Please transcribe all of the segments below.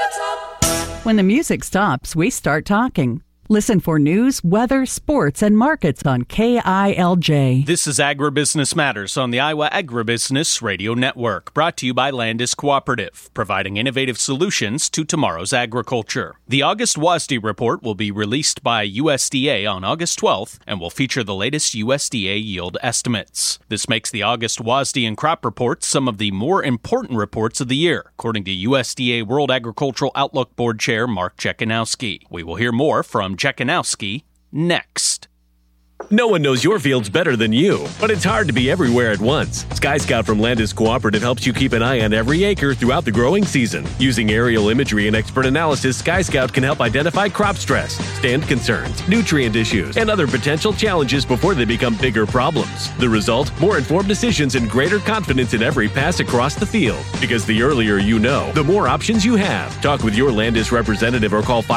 When the music stops, we start talking. Listen for news, weather, sports, and markets on KILJ. This is Agribusiness Matters on the Iowa Agribusiness Radio Network, brought to you by Landis Cooperative, providing innovative solutions to tomorrow's agriculture. The August WASDE report will be released by USDA on August 12th and will feature the latest USDA yield estimates. This makes the August WASDE and crop reports some of the more important reports of the year, according to USDA World Agricultural Outlook Board Chair Mark Jekanowski. We will hear more from Jekanowski next. No one knows your fields better than you, but it's hard to be everywhere at once. Sky Scout from Landis Cooperative helps you keep an eye on every acre throughout the growing season. Using aerial imagery and expert analysis, Sky Scout can help identify crop stress, stand concerns, nutrient issues, and other potential challenges before they become bigger problems. The result? More informed decisions and greater confidence in every pass across the field. Because the earlier you know, the more options you have. Talk with your Landis representative or call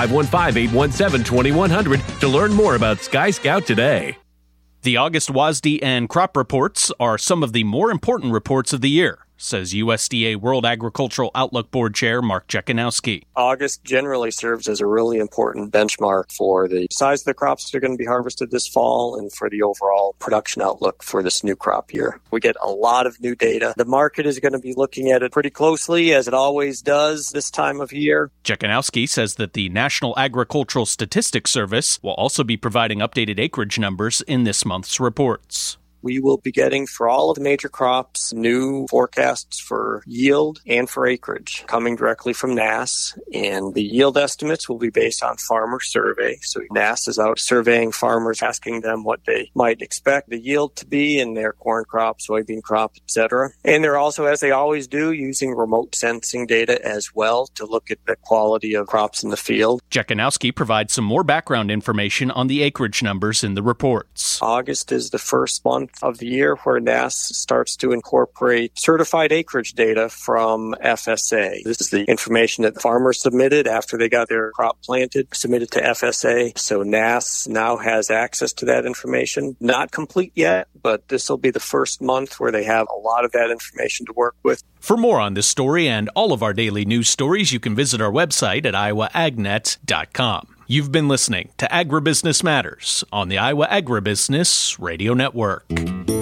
515-817-2100 to learn more about Sky Scout today. The August WASDE and crop reports are some of the more important reports of the year, says USDA World Agricultural Outlook Board Chair Mark Jekanowski. August generally serves as a really important benchmark for the size of the crops that are going to be harvested this fall and for the overall production outlook for this new crop year. We get a lot of new data. The market is going to be looking at it pretty closely, as it always does this time of year. Jekanowski says that the National Agricultural Statistics Service will also be providing updated acreage numbers in this month's reports. We will be getting, for all of the major crops, new forecasts for yield and for acreage coming directly from NASS. And the yield estimates will be based on farmer survey. So NASS is out surveying farmers, asking them what they might expect the yield to be in their corn crop, soybean crop, etc. And they're also, as they always do, using remote sensing data as well to look at the quality of crops in the field. Jekanowski provides some more background information on the acreage numbers in the reports. August is the first month of the year where NASS starts to incorporate certified acreage data from FSA. This is the information that farmers submitted after they got their crop planted, submitted to FSA. So NASS now has access to that information. Not complete yet, but this will be the first month where they have a lot of that information to work with. For more on this story and all of our daily news stories, you can visit our website at iowaagnet.com. You've been listening to Agribusiness Matters on the Iowa Agribusiness Radio Network.